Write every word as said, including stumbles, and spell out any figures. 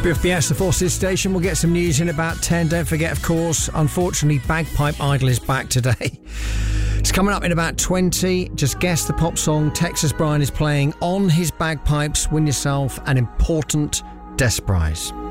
Biff B S, the Forces Station. We'll get some news in about ten. Don't forget, of course, unfortunately, Bagpipe Idol is back today. It's coming up in about twenty. Just guess the pop song Texas Brian is playing on his bagpipes. Win yourself an important desk prize.